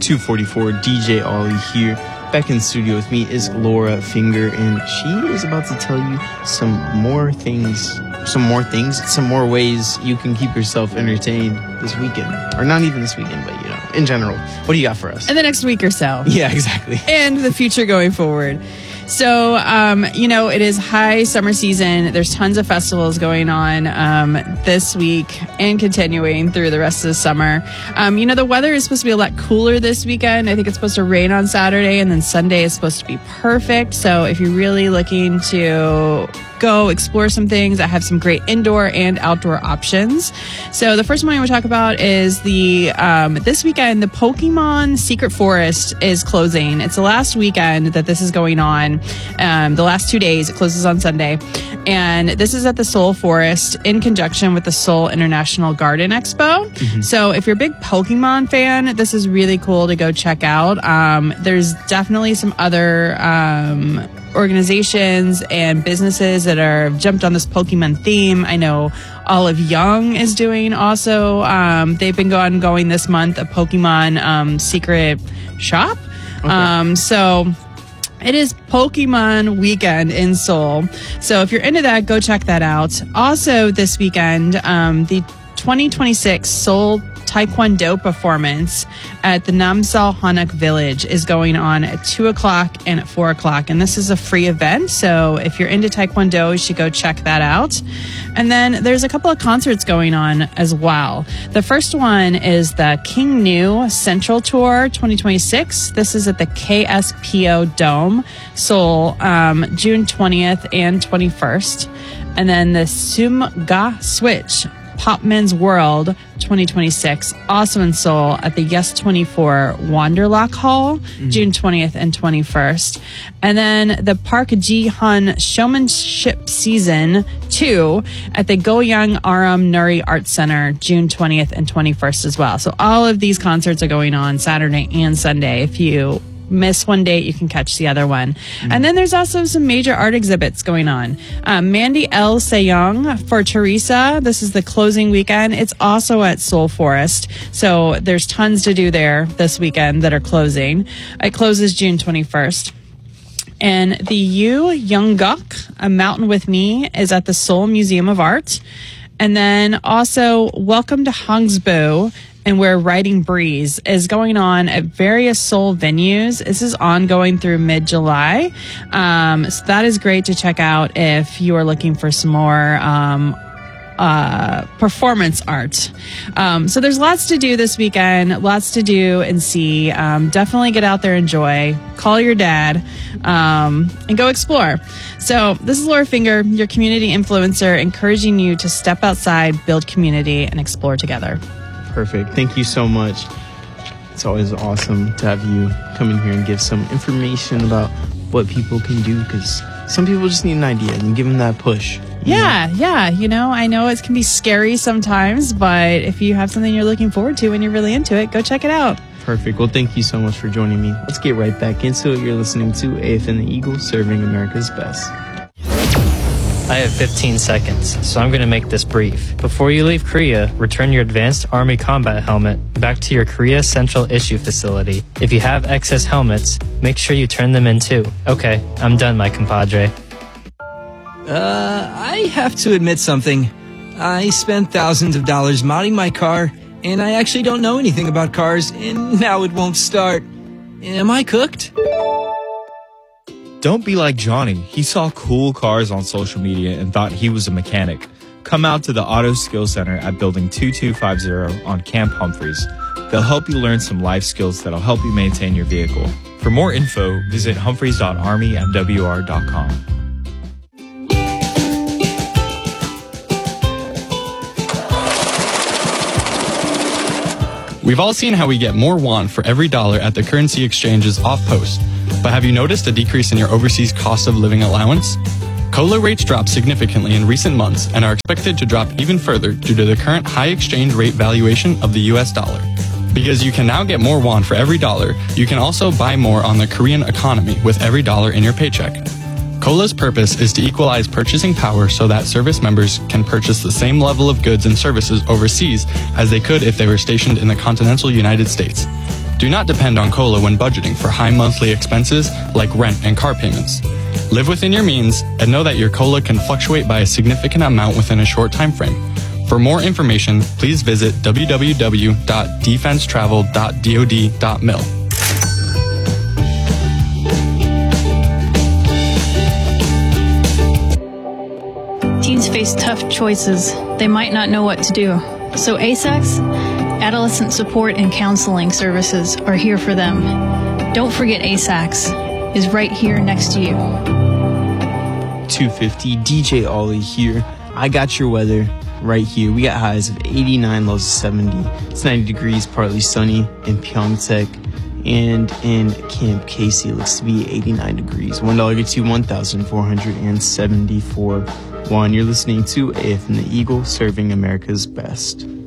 244 DJ Ollie here. Back in the studio with me is Laura Finger, and she is about to tell you some more ways you can keep yourself entertained this weekend. Or not even this weekend, but, in general. What do you got for us? In the next week or so. Yeah, exactly. And the future going forward. So, it is high summer season. There's tons of festivals going on this week and continuing through the rest of the summer. The weather is supposed to be a lot cooler this weekend. I think it's supposed to rain on Saturday, and then Sunday is supposed to be perfect. So if you're really looking to go explore some things, I have some great indoor and outdoor options. So the first one I want to talk about is this weekend, the Pokemon Secret Forest is closing. It's the last weekend that this is going on. The last 2 days, it closes on Sunday. And this is at the Seoul Forest in conjunction with the Seoul International Garden Expo. Mm-hmm. So if you're a big Pokemon fan, this is really cool to go check out. There's definitely some other organizations and businesses that are jumped on this Pokemon theme. I know Olive Young is doing also. They've been going this month, a Pokemon secret shop. Okay. So it is Pokemon weekend in Seoul. So if you're into that, go check that out. Also this weekend, the 2026 Seoul Taekwondo performance at the Namsal Hanok Village is going on at 2 o'clock and at 4 o'clock. And this is a free event. So if you're into Taekwondo, you should go check that out. And then there's a couple of concerts going on as well. The first one is the King New Central Tour 2026. This is at the KSPO Dome, Seoul, June 20th and 21st. And then the Sumga Switch Pop Men's World 2026, also in Seoul at the Yes 24 Wanderlock Hall, June 20th and 21st. And then the Park Ji-hun Showmanship Season 2 at the Goyang Aram Nuri Art Center, June 20th and 21st as well. So all of these concerts are going on Saturday and Sunday. If you miss one date, you can catch the other one. And then there's also some major art exhibits going on. Mandy L. Sejong for Teresa. This is the closing weekend. It's also at Seoul Forest. So there's tons to do there this weekend that are closing. It closes June 21st. And the Yu Youngguk, A Mountain with Me, is at the Seoul Museum of Art. And then also Welcome to Hangsbo, and where Riding Breeze is going on at various Seoul venues. This is ongoing through mid-July. So that is great to check out if you are looking for some more performance art. So there's lots to do this weekend, lots to do and see. Definitely get out there, enjoy, call your dad, and go explore. So this is Laura Finger, your community influencer, encouraging you to step outside, build community, and explore together. Perfect. Thank you so much. It's always awesome to have you come in here and give some information about what people can do, because some people just need an idea and give them that push. Yeah. I know it can be scary sometimes, but if you have something you're looking forward to and you're really into it, go check it out. Perfect. Well, thank you so much for joining me. Let's get right back into it. You're listening to AFN The Eagle, serving America's best. I have 15 seconds, so I'm going to make this brief. Before you leave Korea, return your Advanced Army Combat Helmet back to your Korea Central Issue Facility. If you have excess helmets, make sure you turn them in too. Okay, I'm done, my compadre. I have to admit something. I spent thousands of dollars modding my car, and I actually don't know anything about cars, and now it won't start. Am I cooked? Don't be like Johnny. He saw cool cars on social media and thought he was a mechanic. Come out to the Auto Skill Center at Building 2250 on Camp Humphreys. They'll help you learn some life skills that'll help you maintain your vehicle. For more info, visit humphreys.armymwr.com. We've all seen how we get more won for every dollar at the currency exchanges off post. But have you noticed a decrease in your overseas cost of living allowance? COLA rates dropped significantly in recent months and are expected to drop even further due to the current high exchange rate valuation of the US dollar. Because you can now get more won for every dollar, you can also buy more on the Korean economy with every dollar in your paycheck. COLA's purpose is to equalize purchasing power so that service members can purchase the same level of goods and services overseas as they could if they were stationed in the continental United States. Do not depend on COLA when budgeting for high monthly expenses like rent and car payments. Live within your means and know that your COLA can fluctuate by a significant amount within a short time frame. For more information, please visit www.defensetravel.dod.mil. Teens face tough choices. They might not know what to do. So ASACS, Adolescent Support and Counseling Services, are here for them. Don't forget ASACS is right here next to you. 250 DJ Ollie here. I got your weather right here. We got highs of 89, lows of 70. It's 90 degrees, partly sunny in Pyeongtaek. And in Camp Casey, it looks to be 89 degrees. $1 gets you 1,474 won. You're listening to AF and the Eagle, serving America's best.